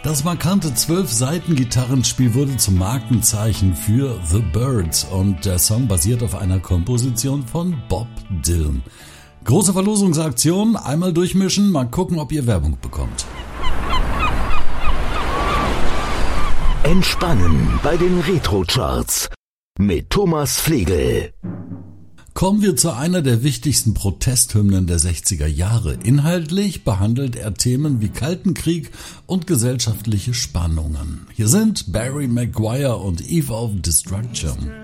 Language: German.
Das markante 12-Saiten-Gitarrenspiel wurde zum Markenzeichen für The Byrds und der Song basiert auf einer Komposition von Bob Dylan. Große Verlosungsaktion, einmal durchmischen, mal gucken, ob ihr Werbung bekommt. Entspannen bei den Retro-Charts mit Thomas Flegel. Kommen wir zu einer der wichtigsten Protesthymnen der 60er Jahre. Inhaltlich behandelt er Themen wie Kalten Krieg und gesellschaftliche Spannungen. Hier sind Barry Maguire und Eve of Destruction.